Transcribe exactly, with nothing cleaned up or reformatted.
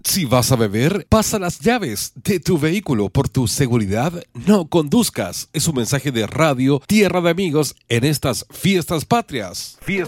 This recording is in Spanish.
Si vas a beber, pasa las llaves de tu vehículo. Por tu seguridad, no conduzcas. Es un mensaje de Radio Tierra de Amigos en estas fiestas patrias. Fiestas